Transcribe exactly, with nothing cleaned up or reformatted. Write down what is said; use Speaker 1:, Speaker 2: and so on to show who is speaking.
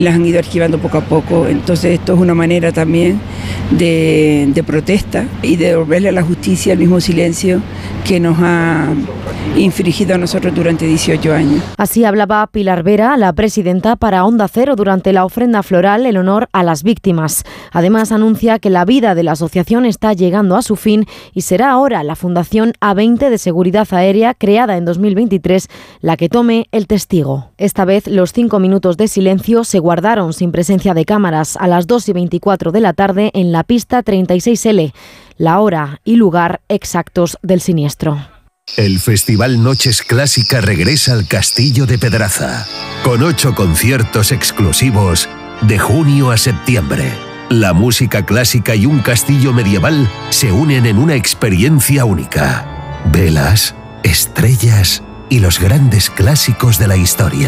Speaker 1: Las han ido archivando poco a poco, entonces esto es una manera también de, de protesta y de devolverle a la justicia el mismo silencio que nos ha infringido a nosotros durante dieciocho años.
Speaker 2: Así hablaba Pilar Vera, la presidenta para Onda Cero, durante la ofrenda floral en honor a las víctimas. Además, anuncia que la vida de la asociación está llegando a su fin y será ahora la Fundación A veinte de Seguridad Aérea, creada en dos mil veintitrés, la que tome el testigo. Esta vez los cinco minutos de silencio se guardaron sin presencia de cámaras a las dos y veinticuatro de la tarde en la pista treinta y seis L, la hora y lugar exactos del siniestro.
Speaker 3: El Festival Noches Clásica regresa al Castillo de Pedraza, con ocho conciertos exclusivos de junio a septiembre. La música clásica y un castillo medieval se unen en una experiencia única. Velas, estrellas y los grandes clásicos de la historia.